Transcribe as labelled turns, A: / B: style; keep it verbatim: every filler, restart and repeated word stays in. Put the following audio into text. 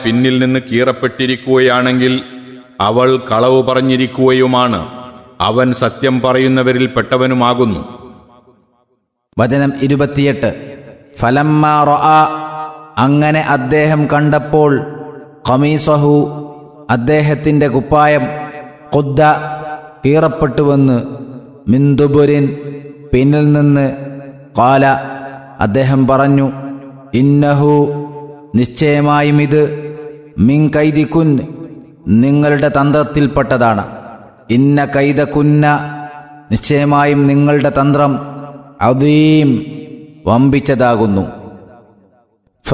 A: പിന്നിൽ നിന്ന് കീറപ്പെട്ടിരിക്കുകയാണെങ്കിൽ അവൾ കളവ് പറഞ്ഞിരിക്കുകയുമാണ്. അവൻ സത്യം പറയുന്നവരിൽ പെട്ടവനുമാകുന്നു.
B: വചനം ഇരുപത്തിയെട്ട്. ഫലമ്മാ റഅ, അങ്ങനെ അദ്ദേഹം കണ്ടപ്പോൾ, ഖമീസഹു, അദ്ദേഹത്തിന്റെ കുപ്പായം, ഖുദ്ദ, കീറപ്പെട്ടുവെന്ന്, മിൻ ദുബുരിൻ, പിന്നിൽ നിന്ന്, ഖാല, അദ്ദേഹം പറഞ്ഞു, ഇന്നഹു, നിശ്ചയമായും ഇത്, മിൻ കൈദികുൻ, നിങ്ങളുടെ തന്ത്രത്തിൽപ്പെട്ടതാണ്. ഇന്ന കൈദകുന്ന, നിശ്ചയമായും നിങ്ങളുടെ തന്ത്രം, അദീം, വമ്പിച്ചതാകുന്നു.